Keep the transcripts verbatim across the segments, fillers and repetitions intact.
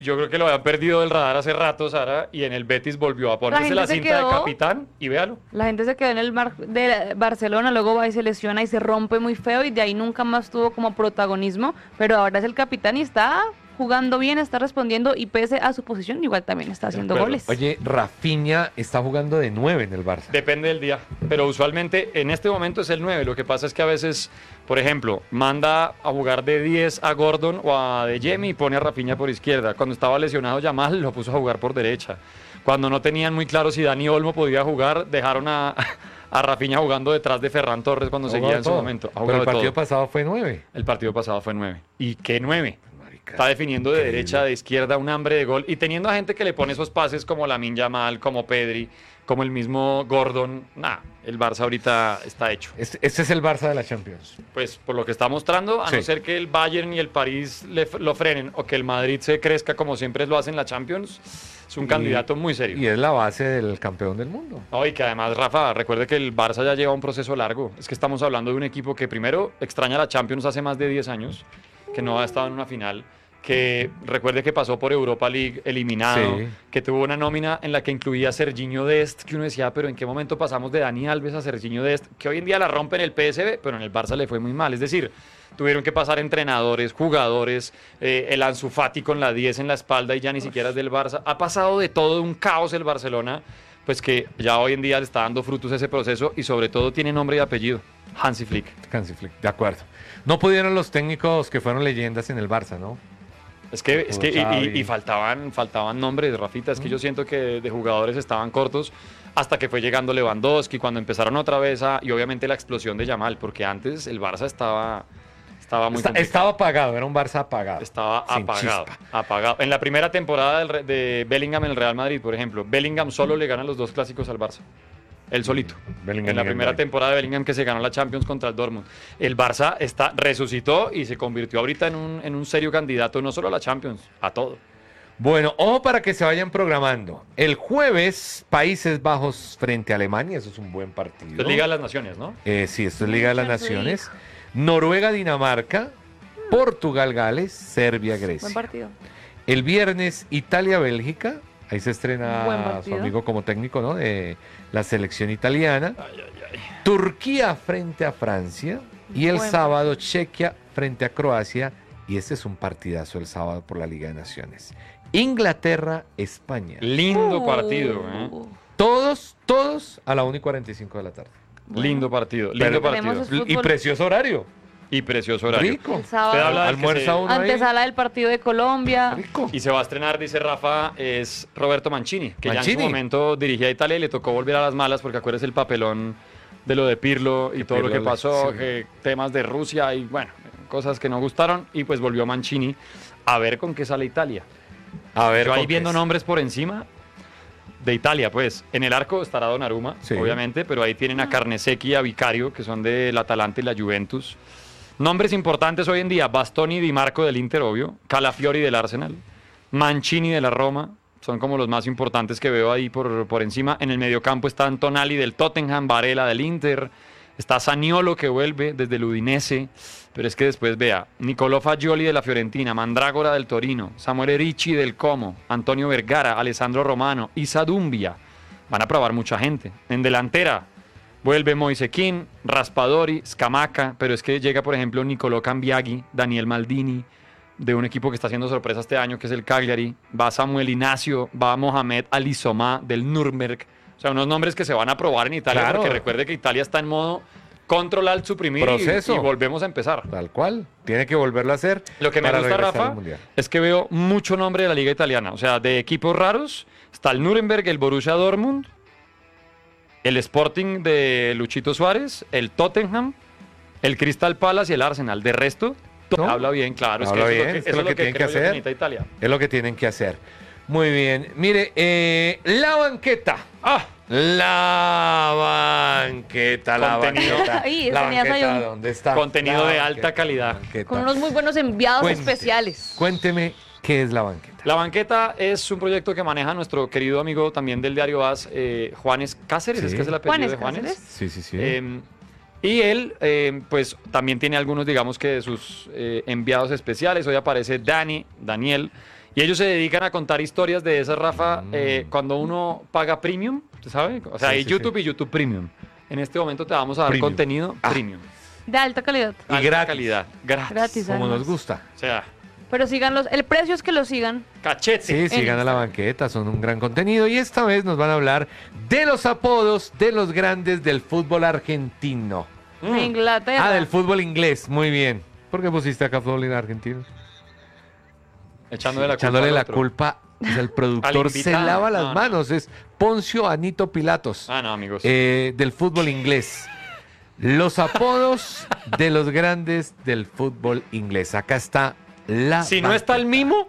Yo creo que lo habían perdido del radar hace rato, Sara, y en el Betis volvió a ponerse gente la se cinta quedó- de capitán y véalo. La gente se quedó en el Mar de Barcelona, luego va y se lesiona y se rompe muy feo y de ahí nunca más tuvo como protagonismo, pero ahora es el capitán y está jugando bien, está respondiendo y pese a su posición igual también está haciendo acuerdo. goles. Oye, Rafinha está jugando de nueve en el Barça. Depende del día, pero usualmente en este momento es el nueve. Lo que pasa es que a veces, por ejemplo, manda a jugar de diez a Gordon o a De Jemi y pone a Rafinha por izquierda. Cuando estaba lesionado Yamal lo puso a jugar por derecha. Cuando no tenían muy claro si Dani Olmo podía jugar, dejaron a, a Rafinha jugando detrás de Ferran Torres cuando Ha seguía jugado en su todo. momento. Ha Pero jugado el de partido todo. pasado fue nueve. El partido pasado fue nueve. ¿Y qué nueve? Marica, Está definiendo de increíble. derecha, de izquierda, un hambre de gol y teniendo a gente que le pone esos pases como Lamine Yamal, como Pedri, como el mismo Gordon. Nah, el Barça ahorita está hecho. Este, este es el Barça de la Champions. Pues por lo que está mostrando, a Sí. no ser que el Bayern y el París le, lo frenen o que el Madrid se crezca como siempre lo hace en la Champions, es un Y- candidato muy serio. Y es la base del campeón del mundo. No, y que además, Rafa, recuerde que el Barça ya lleva un proceso largo. Es que estamos hablando de un equipo que primero extraña la Champions hace más de diez años, que no ha estado en una final, que recuerde que pasó por Europa League eliminado, Sí. que tuvo una nómina en la que incluía a Serginho Dest, que uno decía, pero ¿en qué momento pasamos de Dani Alves a Serginho Dest? Que hoy en día la rompe en el P S V, pero en el Barça le fue muy mal. Es decir, tuvieron que pasar entrenadores, jugadores, eh, el Ansu Fati con la diez en la espalda y ya ni siquiera es del Barça. Ha pasado de todo un caos el Barcelona, pues que ya hoy en día le está dando frutos ese proceso y sobre todo tiene nombre y apellido, Hansi Flick. Hansi Flick, de acuerdo. No pudieron los técnicos que fueron leyendas en el Barça, ¿no? Es que, es que y, Xavi. y- y faltaban, faltaban nombres, Rafita. Es que yo siento que de jugadores estaban cortos hasta que fue llegando Lewandowski, cuando empezaron otra vez a, y obviamente la explosión de Yamal, porque antes el Barça estaba, estaba muy Está- complicado. estaba apagado, era un Barça apagado. Estaba sin apagado, chispa. apagado. En la primera temporada del Re- de Bellingham en el Real Madrid, por ejemplo, Bellingham solo le gana los dos clásicos al Barça. Él solito. Bellingham en la y el primera Madrid. temporada de Bellingham que se ganó la Champions contra el Dortmund. El Barça está, resucitó y se convirtió ahorita en un, en un serio candidato no solo a la Champions, a todo. Bueno, ojo para que se vayan programando. El jueves, Países Bajos frente a Alemania, eso es un buen partido. Esto es Liga de las Naciones, ¿no? Eh, sí, esto es Liga de las Champions Naciones. Noruega, Dinamarca, Portugal, Gales, Serbia, Buen Grecia. partido. El viernes, Italia, Bélgica. Ahí se Buen estrena su partido. amigo como técnico, ¿no? De la selección italiana. Turquía frente a Francia. Y el Buen sábado, Chequia frente a Croacia. Y este es un partidazo el sábado por la Liga de Naciones. Inglaterra, España. Lindo Uh. partido, ¿eh? Todos, todos a la una y cuarenta y cinco de la tarde. Bueno. Lindo partido, lindo Pero- partido. Tenemos- Y Fútbol. precioso horario. Y precioso horario. Rico. El sábado. Usted habla del que Almuerza se- uno ahí. Antesala del partido de Colombia. Rico. Y se va a estrenar, dice Rafa, es Roberto Mancini, que ya en Mancini. su momento dirigía a Italia y le tocó volver a las malas porque acuérdese el papelón de lo de Pirlo y Que todo lo Pirlo que le- pasó, sí. que temas de Rusia y bueno, cosas que no gustaron y pues volvió Mancini a ver con qué sale Italia. A ver, Yo ahí ¿con qué viendo es? nombres por encima de Italia, pues en el arco estará Donnarumma, Sí. obviamente, pero ahí tienen a Carnesecchi y a Vicario, que son del Atalanta y la Juventus. Nombres importantes hoy en día, Bastoni y Di Marco del Inter, obvio, Calafiori del Arsenal, Mancini de la Roma, son como los más importantes que veo ahí por, por encima. En el mediocampo están Tonali del Tottenham, Varela del Inter, está Zaniolo que vuelve desde el Udinese, pero es que después vea, Nicolò Fagioli de la Fiorentina, Mandrágora del Torino, Samuel Ricci del Como, Antonio Vergara, Alessandro Romano, Issa Dumbia. Van a probar mucha gente. En delantera vuelve Moisequín, Raspadori, Scamacca, pero es que llega, por ejemplo, Nicolò Cambiaghi, Daniel Maldini, de un equipo que está haciendo sorpresa este año, que es el Cagliari. Va Samuel Ignacio, va Mohamed Ali Somá del Nürnberg. O sea, unos nombres que se van a probar en Italia, Claro. porque recuerde que Italia está en modo control alt suprimir y- Proceso. Y, volvemos a empezar. Tal cual. Tiene que volverlo a hacer. Lo que me para gusta, regresar al Rafa, Mundial. es que veo mucho nombre de la liga italiana. O sea, de equipos raros, está el Nuremberg, el Borussia Dortmund, el Sporting de Luchito Suárez, el Tottenham, el Crystal Palace y el Arsenal. De resto, ¿No? habla bien, claro. Habla es que eso bien, es lo que, es eso lo es que lo que tienen que creo yo hacer. necesita Italia. Es lo que tienen que hacer. Muy bien. Mire, eh, la banqueta. ¡Ah! La banqueta, la Contenido. banqueta. Ahí, la tenías ahí banqueta, un- ¿dónde está? Contenido La de banqueta, alta calidad. la banqueta. Con unos muy buenos enviados Cuente, especiales. Cuénteme qué es la banqueta. La banqueta es un proyecto que maneja nuestro querido amigo también del diario A S, eh, Juanes Cáceres, Sí. es que es el apellido Juanes de Juanes. Cáceres. Sí, sí, sí. Eh, y él, eh, pues, también tiene algunos, digamos que de sus eh, enviados especiales. Hoy aparece Dani, Daniel, Y ellos se dedican a contar historias de esas, Rafa, Mm. eh, cuando uno paga premium, ¿usted sabe? O sea, Sí, hay sí, YouTube sí. y YouTube Premium. En este momento te vamos a dar Premium. contenido Ah. premium. De alta calidad. Y Alta gratis. calidad. Gratis. Gratis. Como además. nos gusta. O sea, Pero síganlos. El precio es que los sigan. cachete. Sí, sigan a la Instagram. banqueta, son un gran contenido. Y esta vez nos van a hablar de los apodos de los grandes del fútbol argentino. Mm. De Inglaterra. Ah, del fútbol inglés, muy bien. ¿Por qué pusiste acá fútbol argentino? Echándole la culpa. Echándole al la otro. culpa, o sea, el productor se invitado. lava las No, no. manos. Es Poncio Anito Pilatos, Ah, no, amigos. eh, del fútbol inglés. Los apodos de los grandes del fútbol inglés. Acá está la si no está el banqueta. mimo,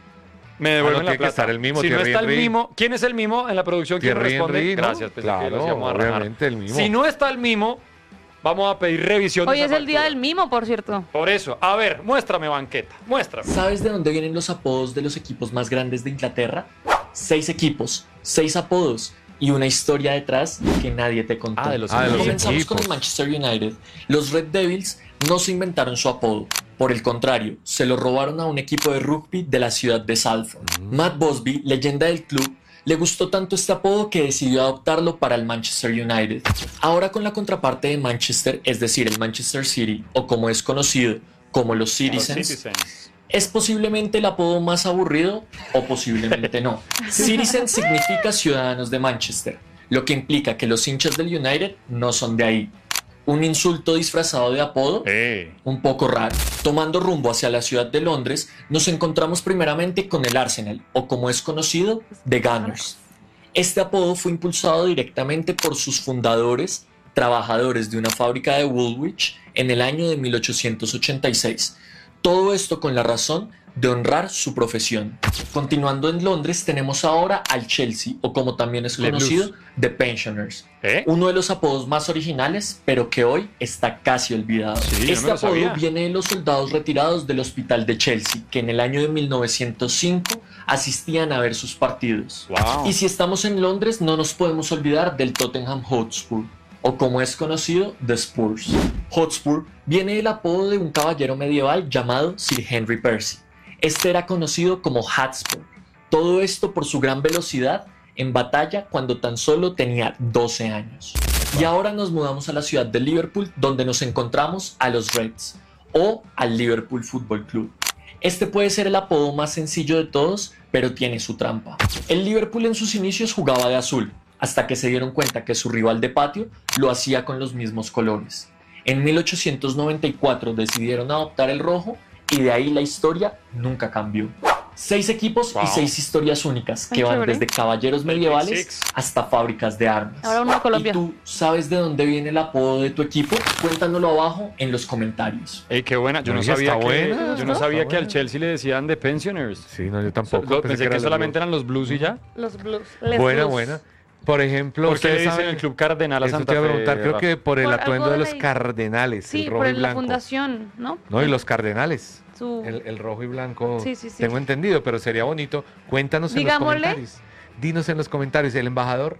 me Ah, devuelven no, la tiene que plata. estar el mimo, si no Thierry está el Henry. mimo, ¿quién es el mimo en la producción? ¿Quién Thierry responde? Henry, ¿no? Gracias, pensé que Claro, los íbamos a rajar. obviamente el mimo. Si no está el mimo, vamos a pedir revisión de Hoy esa es el día factura. del mimo, por cierto. Por eso, a ver, muéstrame banqueta, muéstrame. ¿Sabes de dónde vienen los apodos de los equipos más grandes de Inglaterra? Seis equipos, seis apodos y una historia detrás que nadie te contó. Ah, de los Ah, de los Comenzamos equipos. con el Manchester United. Los Red Devils no se inventaron su apodo. Por el contrario, se lo robaron a un equipo de rugby de la ciudad de Salford. Matt Busby, leyenda del club, le gustó tanto este apodo que decidió adoptarlo para el Manchester United. Ahora con la contraparte de Manchester, es decir, el Manchester City, o como es conocido, como los Los Citizens, Citizens. ¿es posiblemente el apodo más aburrido o posiblemente no? Citizen significa ciudadanos de Manchester, lo que implica que los hinchas del United no son de ahí. Un insulto disfrazado de apodo, Eh. un poco raro. Tomando rumbo hacia la ciudad de Londres, nos encontramos primeramente con el Arsenal, o como es conocido, The Gunners. Este apodo fue impulsado directamente por sus fundadores, trabajadores de una fábrica de Woolwich, en el año de mil ochocientos ochenta y seis. Todo esto con la razón de honrar su profesión. Continuando en Londres, tenemos ahora al Chelsea, o como también es Le conocido, Blues. The Pensioners. ¿Eh? Uno de los apodos más originales, pero que hoy está casi olvidado. Sí, yo no este me lo apodo sabía. viene de los soldados retirados del hospital de Chelsea, que en el año de mil novecientos cinco asistían a ver sus partidos. Wow. Y si estamos en Londres, no nos podemos olvidar del Tottenham Hotspur, o como es conocido, The Spurs. Hotspur viene del apodo de un caballero medieval llamado Sir Henry Percy. Este era conocido como Hotspur. Todo esto por su gran velocidad en batalla cuando tan solo tenía doce años. Y ahora nos mudamos a la ciudad de Liverpool, donde nos encontramos a los Reds, o al Liverpool Football Club. Este puede ser el apodo más sencillo de todos, pero tiene su trampa. El Liverpool en sus inicios jugaba de azul, hasta que se dieron cuenta que su rival de patio lo hacía con los mismos colores. En mil ochocientos noventa y cuatro decidieron adoptar el rojo y de ahí la historia nunca cambió. Seis equipos Wow. y seis historias únicas que Ay, van chévere. desde caballeros medievales Six. hasta fábricas de armas. Ahora uno de Colombia. ¿Y tú sabes de dónde viene el apodo de tu equipo? Cuéntanoslo abajo en los comentarios. Ey, qué buena. Yo no Oye, sabía está que, buena, yo no está sabía que al buena. Chelsea le decían The Pensioners. Sí, no, yo tampoco. Lo- pensé que, eran los solamente Blues. eran los Blues y ya. Los Blues. Les Buena, Blues. buena. Por ejemplo, ¿Por qué le ustedes dicen saben el Club Cardenal a eso Santa te iba a Fe? preguntar, creo Rafa? que por el Por atuendo algo de de los la- cardenales, Sí, el rojo por y el- la blanco. fundación, ¿no? No, y los cardenales. Su... El, el rojo y blanco. Sí, sí, sí. Tengo entendido, pero sería bonito. Cuéntanos en Digámosle. los comentarios. Dinos en los comentarios, el embajador.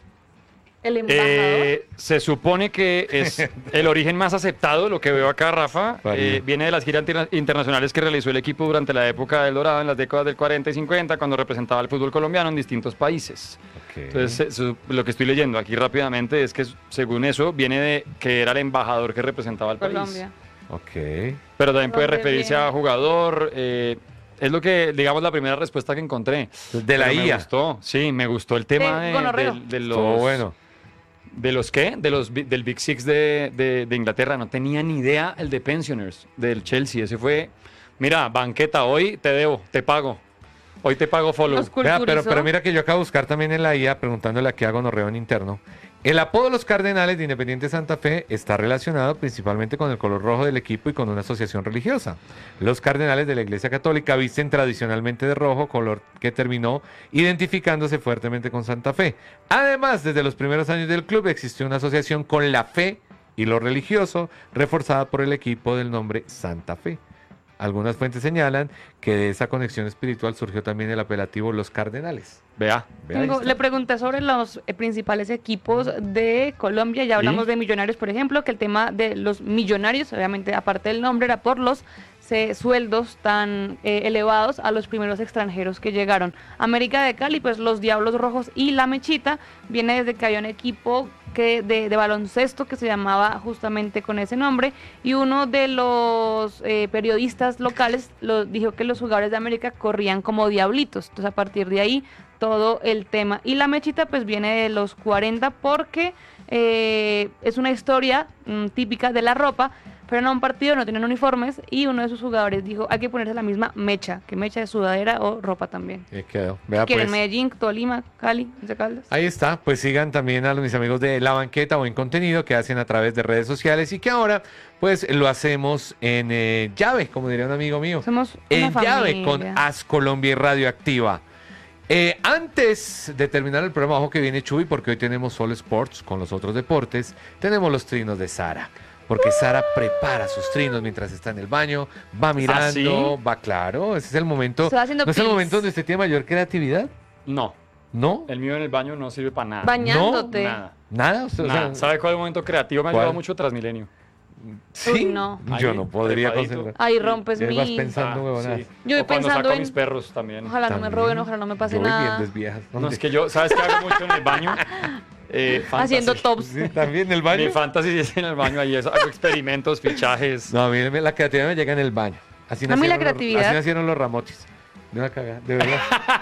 El embajador. Eh, se supone que es el origen más aceptado, lo que veo acá, Rafa. Vale. eh, viene de las giras interna- internacionales que realizó el equipo durante la época del Dorado, en las décadas del cuarenta y cincuenta, cuando representaba al fútbol colombiano en distintos países. Entonces, eh, su- lo que estoy leyendo aquí rápidamente es que, según eso, viene de que era el embajador que representaba al país. Colombia. Ok. Pero también puede Colombia referirse viene. a jugador. eh, es lo que, digamos, la primera respuesta que encontré. De la Pero me I A. gustó, sí, me gustó el tema De de, gonorreo. de- de los... Estuvo bueno. ¿De los qué? De los, bi- del Big Six de, de- de Inglaterra. No tenía ni idea el de Pensioners, del Chelsea. Ese fue, mira, banqueta, hoy te debo, te pago. Hoy te pago follow. Los Vea, pero, culturizó. pero mira que yo acabo de buscar también en la I A preguntándole a qué hago Norreo en interno. El apodo de los Cardenales de Independiente Santa Fe está relacionado principalmente con el color rojo del equipo y con una asociación religiosa. Los Cardenales de la Iglesia Católica visten tradicionalmente de rojo, color que terminó identificándose fuertemente con Santa Fe. Además, desde los primeros años del club existió una asociación con la fe y lo religioso, reforzada por el equipo del nombre Santa Fe. Algunas fuentes señalan que de esa conexión espiritual surgió también el apelativo Los Cardenales. Vea. Vea, ahí Tengo- está. le pregunté sobre los eh, principales equipos de Colombia. Ya hablamos ¿Y? de Millonarios, por ejemplo, que el tema de los Millonarios, obviamente, aparte del nombre, era por los se, sueldos tan eh, elevados a los primeros extranjeros que llegaron. América de Cali, pues los Diablos Rojos y la Mechita, viene desde que había un equipo que de, de baloncesto que se llamaba justamente con ese nombre, y uno de los eh, periodistas locales lo, dijo que los jugadores de América corrían como diablitos. Entonces a partir de ahí todo el tema. Y la Mechita pues viene de los cuarenta porque eh, es una historia mm, típica de la ropa. Fueron a un partido, no tenían uniformes y uno de sus jugadores dijo, hay que ponerse la misma mecha, que mecha es sudadera o ropa también. Y quedó. Vea, ¿Quieren pues, Medellín, Tolima, Cali, Once Caldas? ahí está, pues sigan también a los mis amigos de La Banqueta, buen contenido que hacen a través de redes sociales y que ahora pues lo hacemos en eh, llave, como diría un amigo mío. Somos una En llave familia. con As Colombia y Radioactiva. Eh, antes de terminar el programa, ojo que viene Chuy, porque hoy tenemos Solo Sports con los otros deportes, tenemos los trinos de Sara. Porque Sara prepara sus trinos mientras está en el baño, va mirando, ¿sí? va claro, ese es el momento. Se va haciendo ¿No es el pis. momento donde usted tiene mayor creatividad? No, ¿No? el mío en el baño no sirve para nada. Bañándote. Nada. ¿Nada? Usted, o Nada. sea, ¿Sabe cuál es el momento creativo? Me ha ¿Cuál? ayudado mucho Transmilenio. ¿sí? Uy, no. Yo Ahí, no podría trepadito. concentrar. Ahí rompes Ya vas mi... pensando. Ah, huevonadas. sí. Yo voy O cuando pensando saco a en- mis perros también. Ojalá no me También. roben, ojalá no me pase Yo voy nada. viendo es viejas. No, es que yo, ¿sabes qué hago mucho en el baño? Eh, fantasy. Haciendo tops. Sí, también en el baño. Mi fantasy es en el baño, ahí es, hago experimentos, fichajes. No, a mí la creatividad me llega en el baño. Así A mí la nacieron los- creatividad- así nacieron los ramochis. De una cagada, de verdad.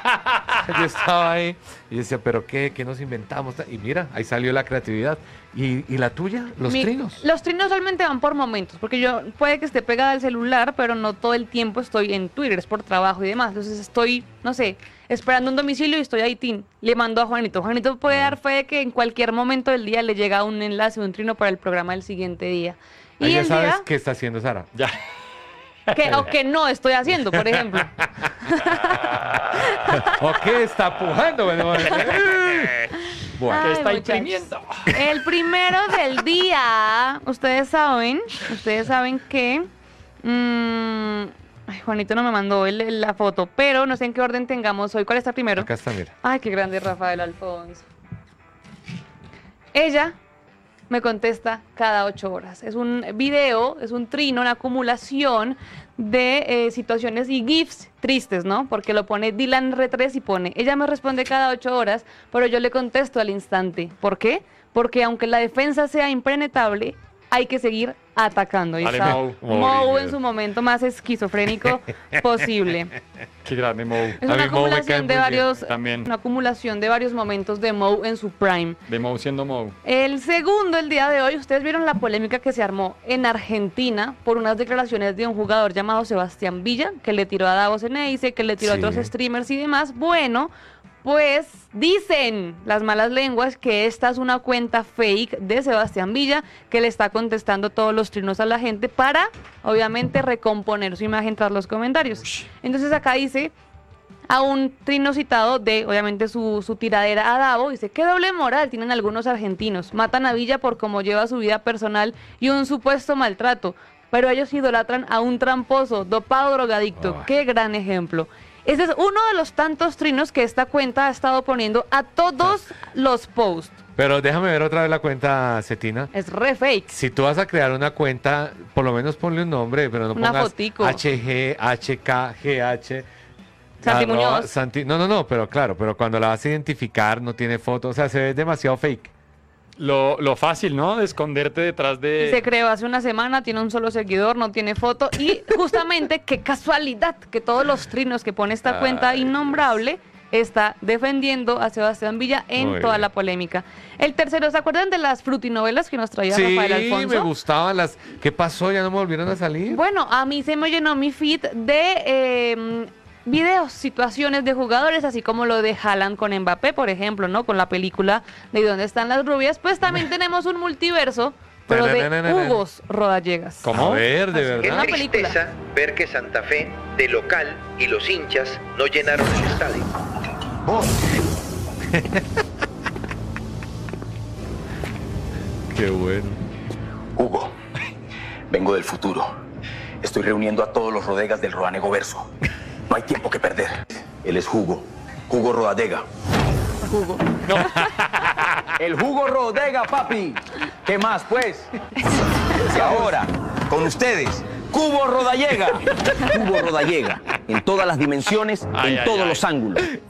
Yo estaba ahí y decía, ¿pero qué? ¿Qué nos inventamos? Y mira, ahí salió la creatividad. ¿Y, y la tuya? Los Mi- trinos. Los trinos realmente van por momentos, porque yo puede que esté pegada al celular, pero no todo el tiempo estoy en Twitter, es por trabajo y demás. Entonces estoy, no sé, esperando un domicilio y estoy ahí, tin, le mando a Juanito. Juanito puede dar fe de que en cualquier momento del día le llega un enlace, un trino para el programa del siguiente día. Y Ahí ya el sabes día qué está haciendo Sara. Ya. que, o que no estoy haciendo, por ejemplo. ¿O qué está pujando? Bueno, bueno. Bueno, Que Ay, está muchachos. imprimiendo. El primero del día, ustedes saben, ustedes saben que... mm, ay, Juanito no me mandó el- la foto, pero no sé en qué orden tengamos hoy. ¿Cuál está primero? acá está, mira. Ay, qué grande Rafael Alfonso. Ella me contesta cada ocho horas. Es un video, es un trino, una acumulación de eh, situaciones y GIFs tristes, ¿no? Porque lo pone Dylan R tres y pone, ella me responde cada ocho horas, pero yo le contesto al instante. ¿Por qué? Porque aunque la defensa sea impenetrable, hay que seguir atacando. Y Dale, está Mou. Mou en su momento más esquizofrénico posible. Qué grande, Mou. Es A una mí Mou me cae acumulación muy de bien, varios, también. una acumulación de varios momentos de Mou en su prime. De Mou siendo Mou. El segundo, el día de hoy, ustedes vieron la polémica que se armó en Argentina por unas declaraciones de un jugador llamado Sebastián Villa, que le tiró a Davos Ceneice, que le tiró Sí. a otros streamers y demás. Bueno, pues dicen las malas lenguas que esta es una cuenta fake de Sebastián Villa, que le está contestando todos los trinos a la gente para, obviamente, recomponer su imagen tras los comentarios. Entonces acá dice... a un trino citado de, obviamente, su, su tiradera a Davo. Dice, qué doble moral tienen algunos argentinos. Matan a Villa por cómo lleva su vida personal y un supuesto maltrato. Pero ellos idolatran a un tramposo, dopado, drogadicto. Ay. Qué gran ejemplo. Ese es uno de los tantos trinos que esta cuenta ha estado poniendo a todos los posts. Pero déjame ver otra vez la cuenta, Cetina. Es re fake. Si tú vas a crear una cuenta, por lo menos ponle un nombre, pero no Una pongas fotico. H G, H K, G H. Santi arroba Muñoz. Santi- no, no, no, pero claro, pero cuando la vas a identificar no tiene foto, o sea, se ve demasiado fake. Lo, lo fácil, ¿no? De esconderte detrás de... Se creó hace una semana, tiene un solo seguidor, no tiene foto. Y justamente, qué casualidad que todos los trinos que pone esta cuenta Ay, innombrable está defendiendo a Sebastián Villa en Muy toda bien. la polémica. El tercero, ¿se acuerdan de las frutinovelas que nos traía Sí, Rafael Alfonso? me gustaban las... ¿Qué pasó? ¿Ya no me volvieron a salir? Bueno, a mí se me llenó mi feed de eh, videos, situaciones de jugadores, así como lo de Haaland con Mbappé, por ejemplo, ¿no? Con la película de ¿Dónde están las rubias? Pues también tenemos un multiverso, pero de Tananana. Hugos Rodallegas. ¿Cómo? A ver, de Así Qué una verdad. película. tristeza ver que Santa Fe, de local, y los hinchas no llenaron su estadio. Qué bueno. Hugo, vengo del futuro. Estoy reuniendo a todos los rodegas del Rodanego Verso. No hay tiempo que perder. Él es Hugo. Hugo Rodadega. Hugo. El Hugo Rodega, papi. ¿Qué más, pues? Y ahora, con ustedes, Cubo Rodallega. Cubo Rodallega. En todas las dimensiones, Ay, en ay, todos ay. los ángulos.